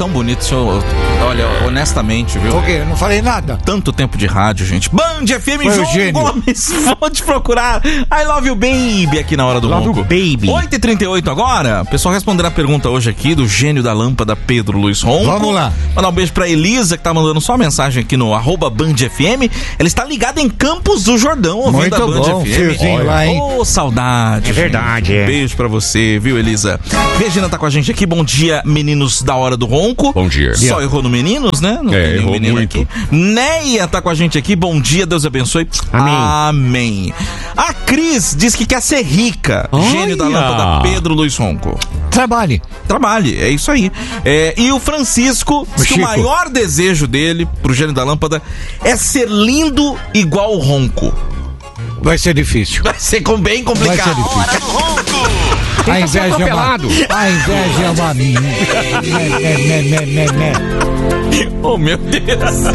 tão bonito, senhor. Olha, honestamente, viu? O quê? Eu não falei nada. Tanto tempo de rádio, gente. Band FM, Foi João Eugênio Gomes. Vou te procurar. I love you, baby, aqui na hora do Love ronco. you, baby. 8h38 agora. O pessoal respondendo a pergunta hoje aqui do gênio da lâmpada, Pedro Luiz Ronco. Vamos lá. Mandar um beijo pra Elisa, que tá mandando só uma mensagem aqui no @BandFM. Ela está ligada em Campos do Jordão, ouvindo Muito a Band bom, FM. friozinho lá, hein? Ô, saudade. É verdade, gente. é. Beijo pra você, viu, Elisa? Regina tá com a gente aqui. Bom dia, meninos da hora do ronco. Bom dia. Só errou no meninos, né? Não tem nenhum errou menino muito. aqui. Neia tá com a gente aqui. Bom dia, Deus abençoe. Amém. Amém. A Cris diz que quer ser rica. Gênio da Olha. lâmpada, Pedro Luiz Ronco. Trabalhe. Trabalhe, é isso aí. E o Francisco diz que o Chico. maior desejo dele pro gênio da lâmpada é ser lindo igual o Ronco. Vai ser difícil. Vai ser bem Vai ser complicado. difícil. Tem A que ser inveja é uma... atropelado. A inveja é uma... Oh, meu Deus.